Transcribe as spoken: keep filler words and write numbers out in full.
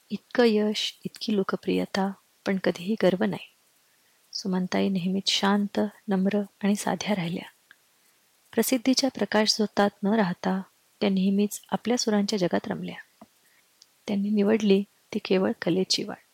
इतकं यश, इतकी लोकप्रियता, पण कधीही गर्व नाही. सुमनताई नेहमीच शांत, नम्र आणि साध्या राहिल्या. प्रसिद्धीच्या प्रकाशझोतात न राहता त्या नेहमीच आपल्या सुरांच्या जगात रमल्या. त्यांनी निवडली ती केवळ कलेची वाट.